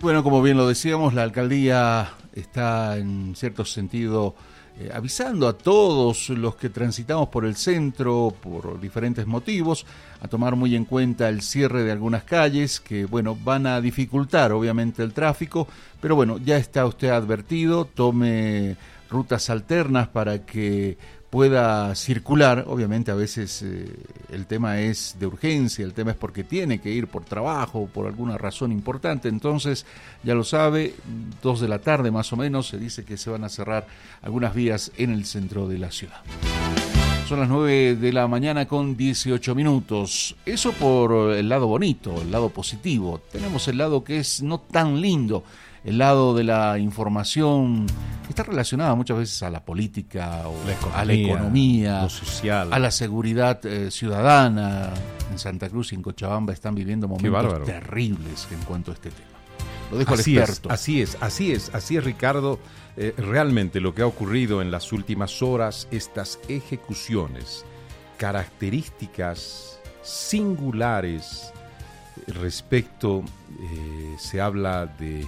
Bueno, como bien lo decíamos, la alcaldía está en cierto sentido avisando a todos los que transitamos por el centro por diferentes motivos, a tomar muy en cuenta el cierre de algunas calles que, bueno, van a dificultar obviamente el tráfico, pero bueno, ya está usted advertido, tome rutas alternas para que pueda circular. Obviamente a veces el tema es de urgencia, el tema es porque tiene que ir por trabajo o por alguna razón importante, entonces ya lo sabe, 2 de la tarde más o menos se dice que se van a cerrar algunas vías en el centro de la ciudad. Son las 9 de la mañana con 18 minutos. Eso por el lado bonito, el lado positivo. Tenemos el lado que es no tan lindo, el lado de la información que está relacionada muchas veces a la política o a la economía, lo social, a la seguridad ciudadana. En Santa Cruz y en Cochabamba están viviendo momentos terribles en cuanto a este tema. Lo dejo al experto. Así es, Ricardo. Realmente lo que ha ocurrido en las últimas horas, estas ejecuciones, características singulares respecto, se habla de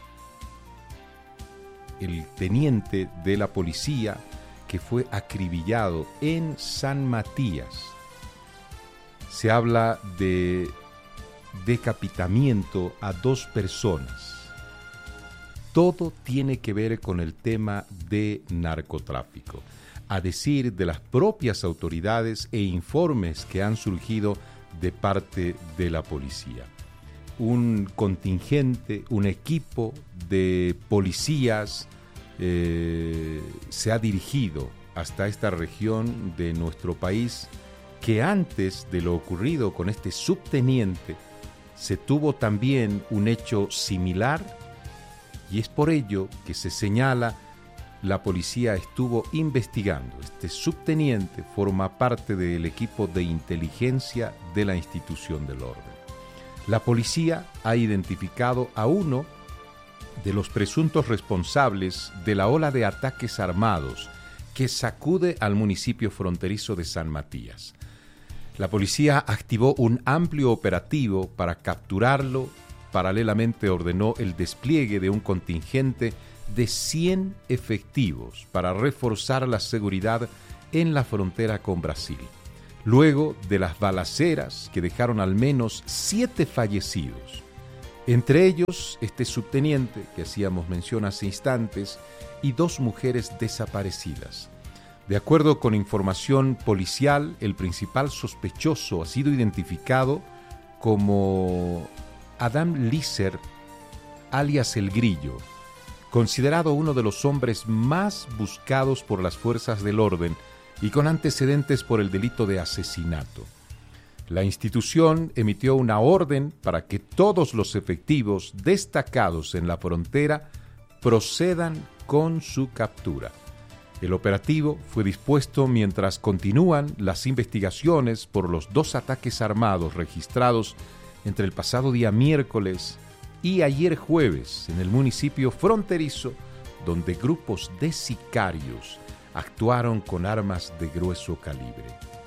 el teniente de la policía que fue acribillado en San Matías. Se habla de decapitamiento a 2 personas. Todo tiene que ver con el tema de narcotráfico. A decir de las propias autoridades e informes que han surgido de parte de la policía. Un contingente, un equipo de policías se ha dirigido hasta esta región de nuestro país, que antes de lo ocurrido con este subteniente se tuvo también un hecho similar, y es por ello que se señala la policía estuvo investigando. Este subteniente forma parte del equipo de inteligencia de la institución del orden. La policía ha identificado a uno de los presuntos responsables de la ola de ataques armados que sacude al municipio fronterizo de San Matías. La policía activó un amplio operativo para capturarlo. Paralelamente ordenó el despliegue de un contingente de 100 efectivos para reforzar la seguridad en la frontera con Brasil. Luego de las balaceras que dejaron al menos 7 fallecidos, entre ellos este subteniente que hacíamos mención hace instantes y 2 mujeres desaparecidas. De acuerdo con información policial, el principal sospechoso ha sido identificado como Adam Lícer, alias El Grillo, considerado uno de los hombres más buscados por las fuerzas del orden y con antecedentes por el delito de asesinato. La institución emitió una orden para que todos los efectivos destacados en la frontera procedan con su captura. El operativo fue dispuesto mientras continúan las investigaciones por los 2 ataques armados registrados entre el pasado día miércoles y ayer jueves en el municipio fronterizo, donde grupos de sicarios actuaron con armas de grueso calibre.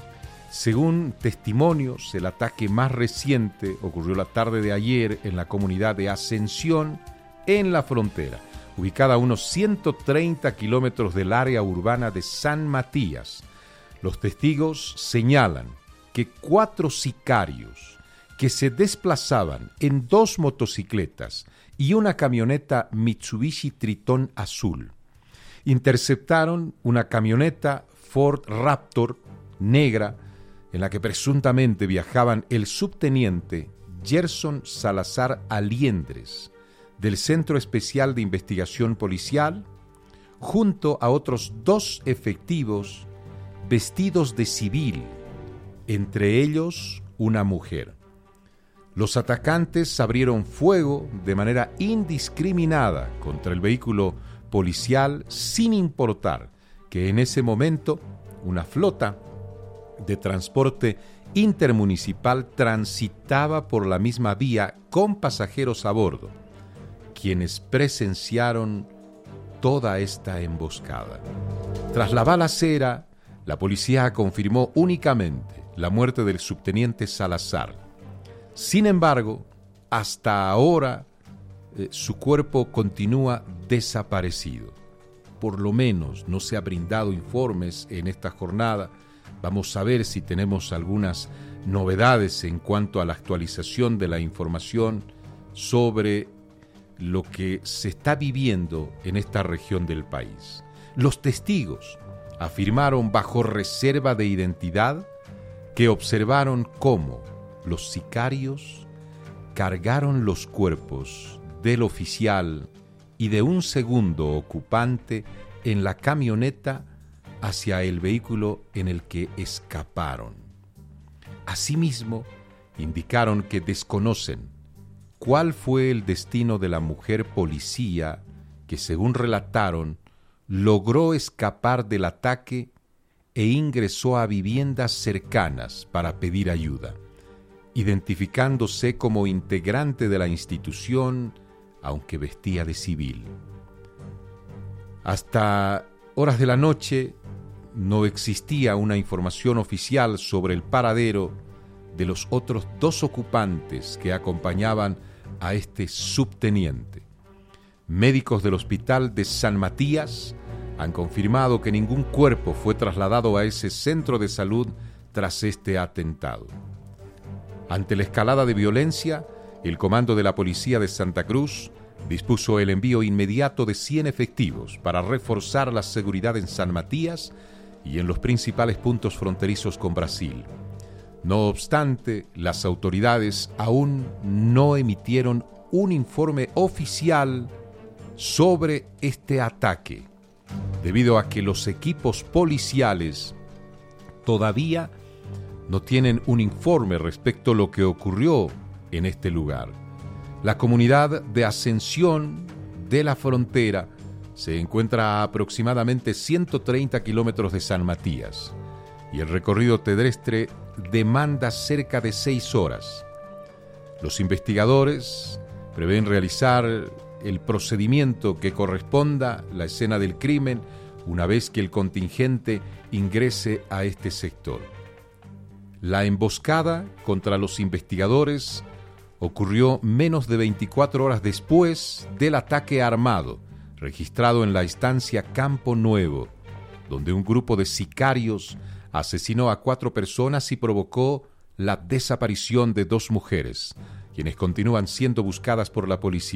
Según testimonios, el ataque más reciente ocurrió la tarde de ayer en la comunidad de Ascensión, en la frontera, ubicada a unos 130 kilómetros del área urbana de San Matías. Los testigos señalan que 4 sicarios que se desplazaban en 2 motocicletas y una camioneta Mitsubishi Tritón azul interceptaron una camioneta Ford Raptor negra en la que presuntamente viajaban el subteniente Gerson Salazar Aliendres del Centro Especial de Investigación Policial, junto a otros 2 efectivos vestidos de civil, entre ellos una mujer. Los atacantes abrieron fuego de manera indiscriminada contra el vehículo policial, sin importar que en ese momento una flota de transporte intermunicipal transitaba por la misma vía con pasajeros a bordo, quienes presenciaron toda esta emboscada. Tras la balacera, la policía confirmó únicamente la muerte del subteniente Salazar. Sin embargo, hasta ahora su cuerpo continúa desaparecido. Por lo menos no se ha brindado informes en esta jornada. Vamos a ver si tenemos algunas novedades en cuanto a la actualización de la información sobre lo que se está viviendo en esta región del país. Los testigos afirmaron bajo reserva de identidad que observaron cómo los sicarios cargaron los cuerpos del oficial y de un segundo ocupante en la camioneta hacia el vehículo en el que escaparon. Asimismo, indicaron que desconocen cuál fue el destino de la mujer policía que, según relataron, logró escapar del ataque e ingresó a viviendas cercanas para pedir ayuda, identificándose como integrante de la institución, aunque vestía de civil. Hasta horas de la noche no existía una información oficial sobre el paradero de los otros 2 ocupantes que acompañaban a este subteniente. Médicos del Hospital de San Matías han confirmado que ningún cuerpo fue trasladado a ese centro de salud tras este atentado. Ante la escalada de violencia, el comando de la Policía de Santa Cruz dispuso el envío inmediato de 100 efectivos para reforzar la seguridad en San Matías y en los principales puntos fronterizos con Brasil. No obstante, las autoridades aún no emitieron un informe oficial sobre este ataque, debido a que los equipos policiales todavía no tienen un informe respecto a lo que ocurrió en este lugar. La comunidad de Ascensión de la Frontera se encuentra a aproximadamente 130 kilómetros de San Matías y el recorrido terrestre demanda cerca de 6 horas. Los investigadores prevén realizar el procedimiento que corresponda a la escena del crimen una vez que el contingente ingrese a este sector. La emboscada contra los investigadores ocurrió menos de 24 horas después del ataque armado registrado en la estancia Campo Nuevo, donde un grupo de sicarios asesinó a 4 personas y provocó la desaparición de 2 mujeres, quienes continúan siendo buscadas por la policía.